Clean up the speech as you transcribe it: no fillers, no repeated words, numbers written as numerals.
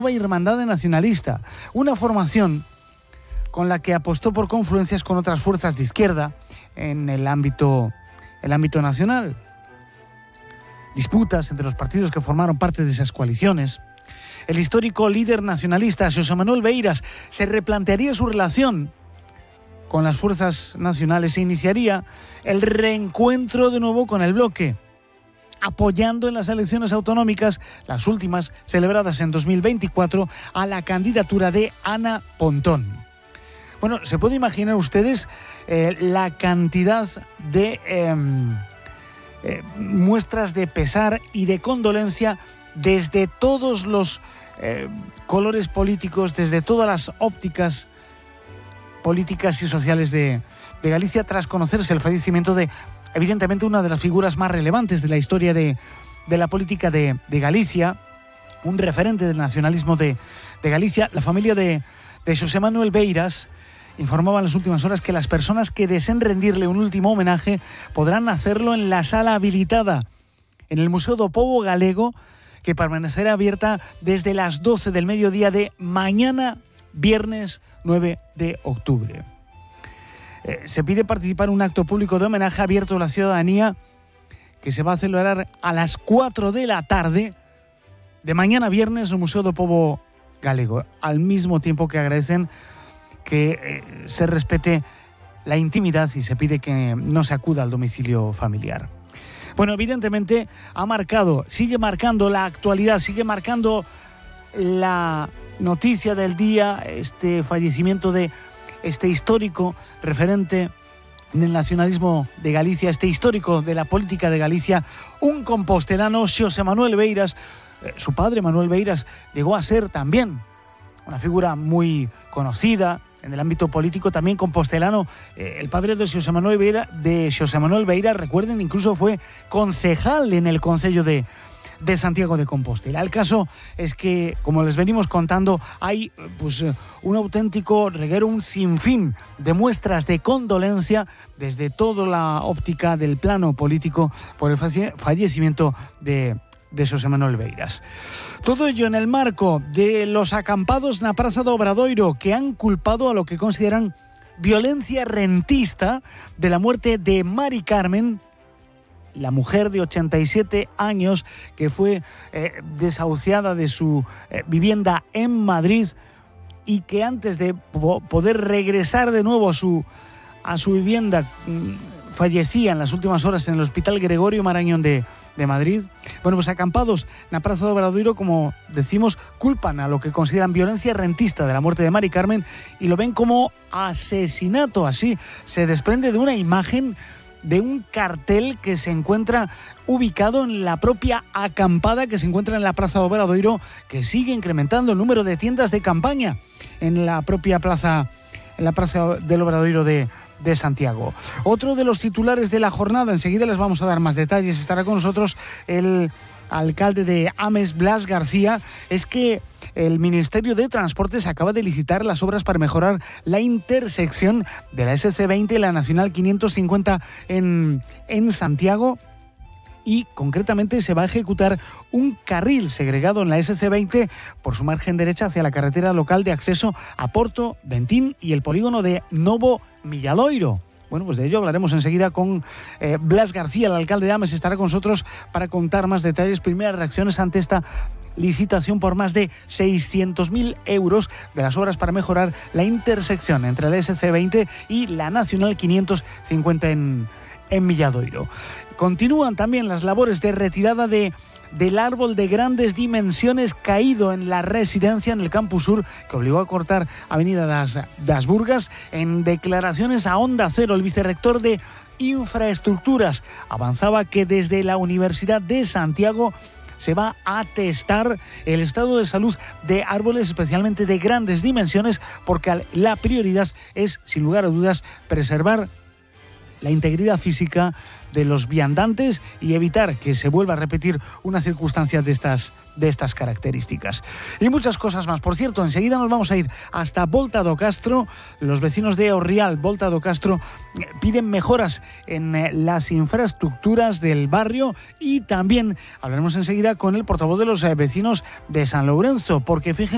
Irmandade Nacionalista, una formación con la que apostó por confluencias con otras fuerzas de izquierda en el ámbito nacional. Disputas entre los partidos que formaron parte de esas coaliciones. El histórico líder nacionalista, Xosé Manuel Beiras, se replantearía su relación con las fuerzas nacionales e iniciaría el reencuentro de nuevo con el bloque, apoyando en las elecciones autonómicas, las últimas celebradas en 2024, a la candidatura de Ana Pontón. Bueno, se puede imaginar ustedes la cantidad de muestras de pesar y de condolencia desde todos los colores políticos, desde todas las ópticas políticas y sociales de Galicia, tras conocerse el fallecimiento de, evidentemente, una de las figuras más relevantes de la historia de la política de Galicia, un referente del nacionalismo de Galicia. La familia de Xosé Manuel Beiras informaba en las últimas horas que las personas que deseen rendirle un último homenaje podrán hacerlo en la sala habilitada en el Museo do Pobo Galego, que permanecerá abierta desde las 12 del mediodía de mañana, viernes 9 de octubre. Se pide participar en un acto público de homenaje abierto a la ciudadanía que se va a celebrar a las 4 de la tarde de mañana viernes en el Museo do Pobo Galego, al mismo tiempo que agradecen que se respete la intimidad y se pide que no se acuda al domicilio familiar. Bueno, evidentemente sigue marcando la actualidad, sigue marcando la noticia del día, este fallecimiento de este histórico referente en el nacionalismo de Galicia, este histórico de la política de Galicia, un compostelano, Xosé Manuel Beiras. Su padre, Manuel Beiras, llegó a ser también una figura muy conocida en el ámbito político, también compostelano. El padre de Xosé Manuel Beiras, recuerden, incluso fue concejal en el Concello de Santiago de Compostela. El caso es que, como les venimos contando, hay un auténtico reguero, un sinfín de muestras de condolencia desde toda la óptica del plano político por el fallecimiento de Xosé Manuel Beiras. Todo ello en el marco de los acampados na Praza do Obradoiro, que han culpado a lo que consideran violencia rentista de la muerte de Mari Carmen, la mujer de 87 años que fue desahuciada de su vivienda en Madrid y que antes de poder regresar de nuevo a su vivienda fallecía en las últimas horas en el Hospital Gregorio Marañón de Madrid. Bueno, pues acampados na Praza do Obradoiro, como decimos, culpan a lo que consideran violencia rentista de la muerte de Mari Carmen y lo ven como asesinato. Así se desprende de una imagen de un cartel que se encuentra ubicado en la propia acampada que se encuentra en la Praza do Obradoiro, que sigue incrementando el número de tiendas de campaña en la propia plaza, en la Praza del Obradoiro de Santiago. Otro de los titulares de la jornada, enseguida les vamos a dar más detalles, estará con nosotros el alcalde de Ames, Blas García, es que el Ministerio de Transportes acaba de licitar las obras para mejorar la intersección de la SC20 y la Nacional 550 en Santiago. Y concretamente se va a ejecutar un carril segregado en la SC20 por su margen derecha hacia la carretera local de acceso a Porto, Ventín y el polígono de Novo Milladoiro. Bueno, pues de ello hablaremos enseguida con Blas García, el alcalde de Ames, estará con nosotros para contar más detalles, primeras reacciones ante esta licitación por más de 600.000 euros de las obras para mejorar la intersección entre la SC20 y la Nacional 550 en Milladoiro. Continúan también las labores de retirada del árbol de grandes dimensiones caído en la residencia en el Campus Sur, que obligó a cortar Avenida das Burgas. En declaraciones a Onda Cero, el vicerrector de Infraestructuras avanzaba que desde la Universidad de Santiago se va a testar el estado de salud de árboles, especialmente de grandes dimensiones, porque la prioridad es, sin lugar a dudas, preservar la integridad física de los viandantes y evitar que se vuelva a repetir una circunstancia de estas características. Y muchas cosas más. Por cierto, enseguida nos vamos a ir hasta Volta do Castro. Los vecinos de Orrial, Volta do Castro, piden mejoras en las infraestructuras del barrio y también hablaremos enseguida con el portavoz de los vecinos de San Lorenzo, porque fíjense